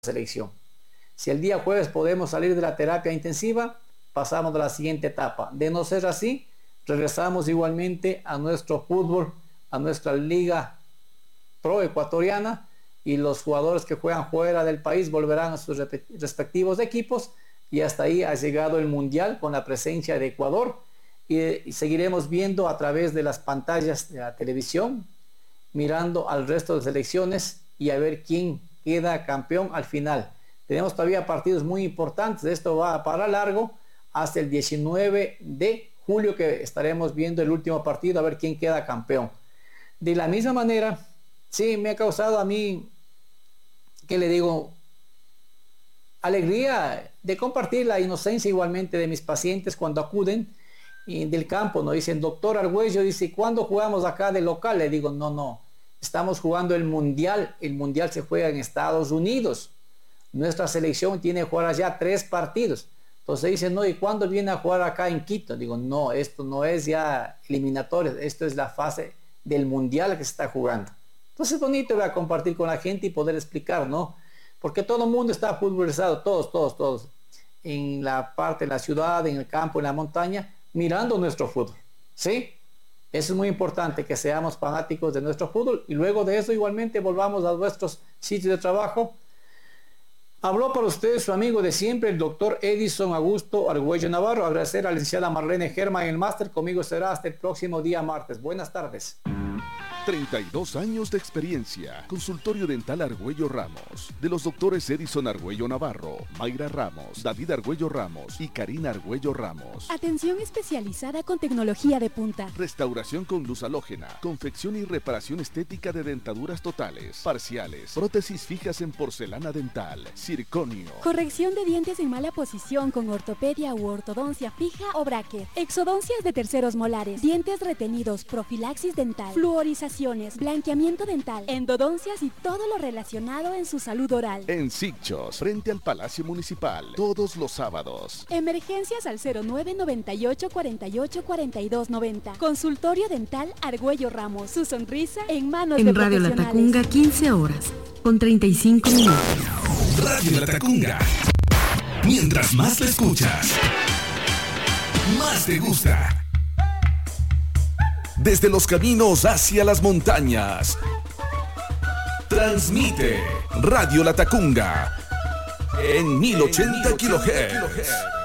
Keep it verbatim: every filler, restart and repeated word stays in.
selección. Si el día jueves podemos salir de la terapia intensiva, pasamos a la siguiente etapa. De no ser así, regresamos igualmente a nuestro fútbol, a nuestra liga pro ecuatoriana, y los jugadores que juegan fuera del país volverán a sus respectivos equipos, y hasta ahí ha llegado el mundial con la presencia de Ecuador, y, y seguiremos viendo a través de las pantallas de la televisión, mirando al resto de selecciones y a ver quién queda campeón al final. Tenemos todavía partidos muy importantes, esto va para largo hasta el diecinueve de julio, que estaremos viendo el último partido a ver quién queda campeón. De la misma manera, sí, me ha causado a mí, ¿qué le digo?, alegría de compartir la inocencia igualmente de mis pacientes cuando acuden y del campo, nos dicen: doctor Argüello, dice, ¿cuándo jugamos acá de local? Le digo, no, no, estamos jugando el mundial, el mundial se juega en Estados Unidos, nuestra selección tiene que jugar allá tres partidos. Entonces dicen, no, ¿y cuándo viene a jugar acá en Quito? Digo, no, esto no es ya eliminatorio, esto es la fase del mundial que se está jugando. Entonces es bonito, voy a compartir con la gente y poder explicar, ¿no? Porque todo el mundo está futbolizado, todos, todos, todos, en la parte de la ciudad, en el campo, en la montaña, mirando nuestro fútbol, ¿sí? Eso es muy importante, que seamos fanáticos de nuestro fútbol, y luego de eso igualmente volvamos a nuestros sitios de trabajo. Habló para ustedes su amigo de siempre, el doctor Edison Augusto Argüello Navarro. Agradecer a la licenciada Marlene Germán en el máster. Conmigo será hasta el próximo día martes. Buenas tardes. treinta y dos años de experiencia. Consultorio Dental Argüello Ramos. De los doctores Edison Argüello Navarro, Mayra Ramos, David Argüello Ramos y Karina Argüello Ramos. Atención especializada con tecnología de punta. Restauración con luz halógena. Confección y reparación estética de dentaduras totales, parciales, prótesis fijas en porcelana dental, circonio. Corrección de dientes en mala posición con ortopedia u ortodoncia fija o bracket. Exodoncias de terceros molares, dientes retenidos, profilaxis dental, fluorización, blanqueamiento dental, endodoncias y todo lo relacionado en su salud oral. En Sicchos, frente al Palacio Municipal, todos los sábados. Emergencias al cero nueve noventa y ocho cuarenta y ocho cuarenta y dos noventa. Consultorio Dental Argüello Ramos. Su sonrisa en manos en de Radio profesionales. La Tacunga, quince horas, con treinta y cinco minutos. Radio La Tacunga. Mientras más la escuchas, más te gusta. Desde los caminos hacia las montañas, transmite Radio La Tacunga en mil ochenta kilohertz.